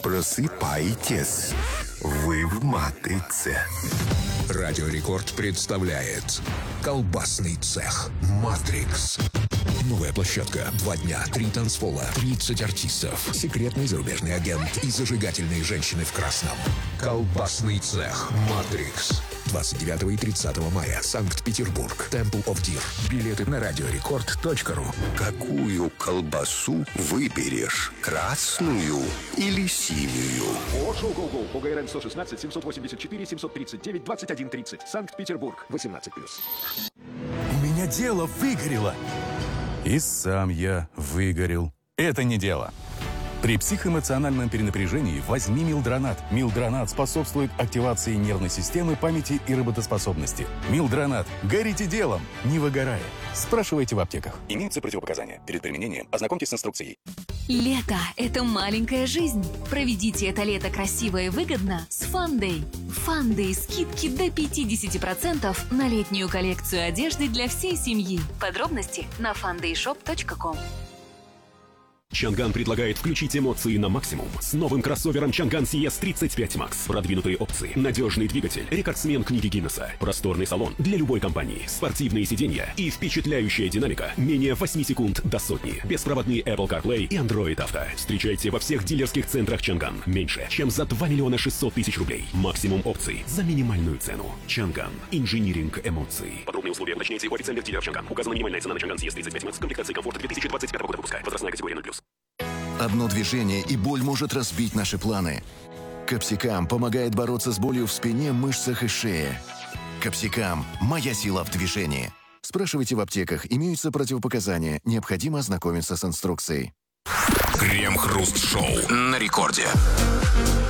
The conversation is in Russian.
Просыпайтесь. Вы в «Матрице». Радио Рекорд представляет колбасный цех «Матрикс». Новая площадка, 2 дня, 3 танцпола, 30 артистов, секретный зарубежный агент и зажигательные женщины в красном. Колбасный цех «Матрикс». 29 и 30 мая. Санкт-Петербург. Temple of Deer. Билеты на радиорекорд.ру. Какую колбасу выберешь? Красную или синюю? Ошу Go-Go. ОГРН 116 784 739 2130. Санкт-Петербург. 18+. У меня дело выгорело. И сам я выгорел. Это не дело. При психоэмоциональном перенапряжении возьми Милдронат. Милдронат способствует активации нервной системы, памяти и работоспособности. Милдронат. Горите делом, не выгорая. Спрашивайте в аптеках. Имеются противопоказания. Перед применением ознакомьтесь с инструкцией. Лето – это маленькая жизнь. Проведите это лето красиво и выгодно с Фандэй. Фандэй – скидки до 50% на летнюю коллекцию одежды для всей семьи. Подробности на fandayshop.com. Чанган предлагает включить эмоции на максимум с новым кроссовером Чанган CS35 Max. Продвинутые опции, надежный двигатель, рекордсмен книги Гиннесса, просторный салон для любой компании, спортивные сиденья и впечатляющая динамика менее 8 секунд до сотни. Беспроводные Apple CarPlay и Android Auto. Встречайте во всех дилерских центрах Чанган. Меньше, чем за 2 600 000 рублей. Максимум опций за минимальную цену. Чанган. Инжиниринг эмоций. Подробные условия уточняйте у официальных дилеров Чанган. Указана минимальная цена на Чанган CS35 Max. Комплектации комфорта 2025 года выпуска. Возрастная категория 0+. Одно движение, и боль может разбить наши планы. Капсикам помогает бороться с болью в спине, мышцах и шее. Капсикам – моя сила в движении. Спрашивайте в аптеках, имеются противопоказания, необходимо ознакомиться с инструкцией. Крем-хруст-шоу на рекорде.